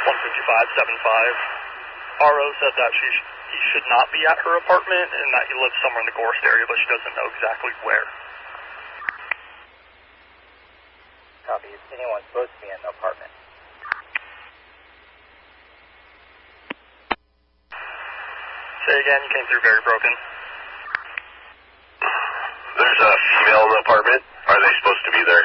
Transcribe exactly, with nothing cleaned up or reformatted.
one fifty-five seventy-five. R O said that she sh- he should not be at her apartment and that he lives somewhere in the Gorst area, but she doesn't know exactly where. Copy. Is anyone supposed to be in the apartment? Say again, you came through very broken. There's a female in the apartment. Are they supposed to be there?